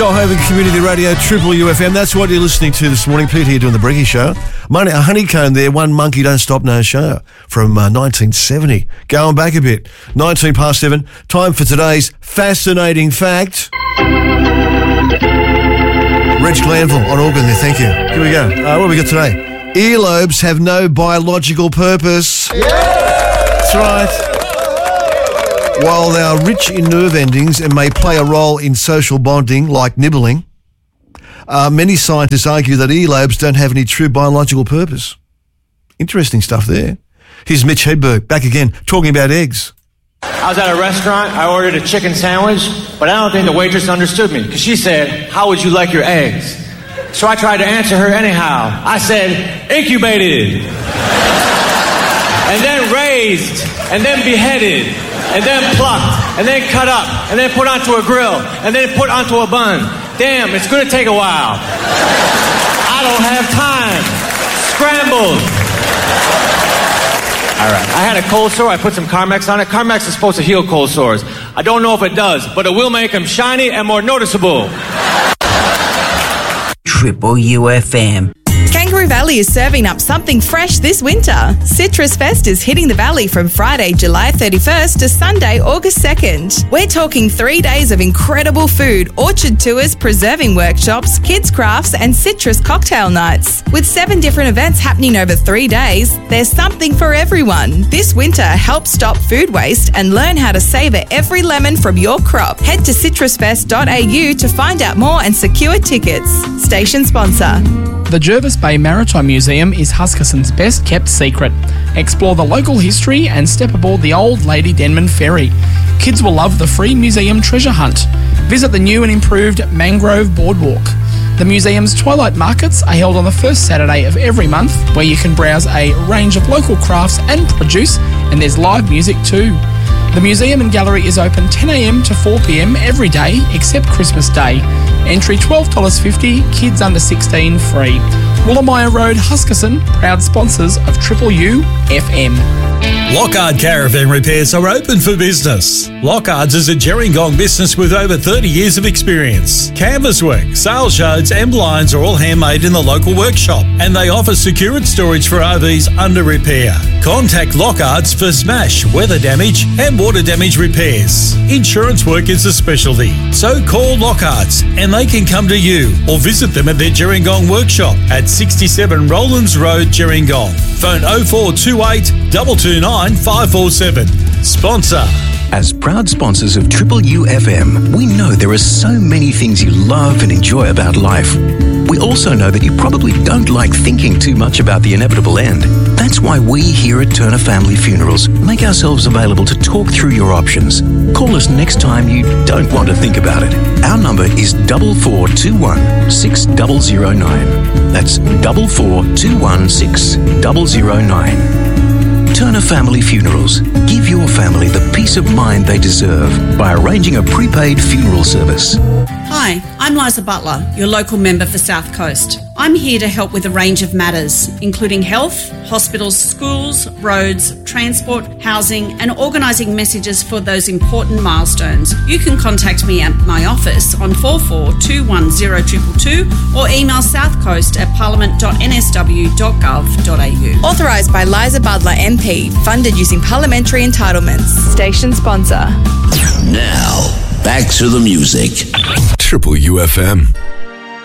Shoalhaven Community Radio, Triple UFM. That's what you're listening to this morning. Pete here doing the Breggy Show. Money, a honeycomb there, One Monkey Don't Stop No Show from 1970. Going back a bit. 19 past 7. Time for today's fascinating fact. Reg Glanville on organ there, thank you. Here we go. What have we got today? Earlobes have no biological purpose. Yeah! That's right. While they are rich in nerve endings and may play a role in social bonding, like nibbling, many scientists argue that earlobes don't have any true biological purpose. Interesting stuff there. Here's Mitch Hedberg, back again, talking about eggs. I was at a restaurant, I ordered a chicken sandwich, but I don't think the waitress understood me, because she said, "How would you like your eggs?" So I tried to answer her anyhow. I said, "Incubated." And then raised, and then beheaded, and then plucked, and then cut up, and then put onto a grill, and then put onto a bun. Damn, it's going to take a while. I don't have time. Scrambled. All right, I had a cold sore. I put some Carmex on it. Carmex is supposed to heal cold sores. I don't know if it does, but it will make them shiny and more noticeable. Triple UFM. Kangaroo Valley is serving up something fresh this winter. Citrus Fest is hitting the valley from Friday, July 31st to Sunday, August 2nd. We're talking 3 days of incredible food, orchard tours, preserving workshops, kids crafts and citrus cocktail nights. With 7 different events happening over 3 days, there's something for everyone. This winter, help stop food waste and learn how to savour every lemon from your crop. Head to citrusfest.au to find out more and secure tickets. Station sponsor. The Jervis Bay Maritime Museum is Huskisson's best kept secret. Explore the local history and step aboard the old Lady Denman ferry. Kids will love the free museum treasure hunt. Visit the new and improved Mangrove Boardwalk. The museum's twilight markets are held on the first Saturday of every month, where you can browse a range of local crafts and produce, and there's live music too. The museum and gallery is open 10 a.m. to 4 p.m. every day except Christmas Day. Entry $12.50, kids under 16 free. Woolamaya Road, Huskisson, proud sponsors of Triple U FM. Lockhart Caravan Repairs are open for business. Lockhart's is a Gerringong business with over 30 years of experience. Canvas work, sales yards and blinds are all handmade in the local workshop, and they offer secured storage for RVs under repair. Contact Lockhart's for smash, weather damage and water damage repairs. Insurance work is a specialty, so call Lockhart's and they can come to you or visit them at their Gerringong workshop at 67 Rowlands Road, Gerringong. Phone 0428 229 547. Sponsor. As proud sponsors of Triple UFM, we know there are so many things you love and enjoy about life. We also know that you probably don't like thinking too much about the inevitable end. That's why we here at Turner Family Funerals make ourselves available to talk through your options. Call us next time you don't want to think about it. Our number is 4421 6009. That's 4421 6009. Turner Family Funerals. Give your family the peace of mind they deserve by arranging a prepaid funeral service. Hi, I'm Liza Butler, your local member for South Coast. I'm here to help with a range of matters, including health, hospitals, schools, roads, transport, housing, and organising messages for those important milestones. You can contact me at my office on 44210222 or email southcoast@parliament.nsw.gov.au. Authorised by Liza Butler MP, funded using parliamentary entitlements. Station sponsor. Now, back to the music. Triple UFM.